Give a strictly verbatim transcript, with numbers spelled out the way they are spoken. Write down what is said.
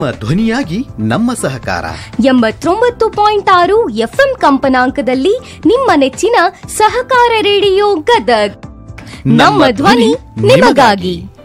ಧ್ವನಿಯಾಗಿ ನಮ್ಮ ಸಹಕಾರ ಎಂಬತ್ತೊಂಬತ್ತು ಪಾಯಿಂಟ್ ಆರು ಎಫ್ಎಂ ಕಂಪನಾಂಕದಲ್ಲಿ ನಿಮ್ಮ ನೆಚ್ಚಿನ ಸಹಕಾರ ರೇಡಿಯೋ ಗದಗ್ ನಮ್ಮ ಧ್ವನಿ ನಿಮಗಾಗಿ.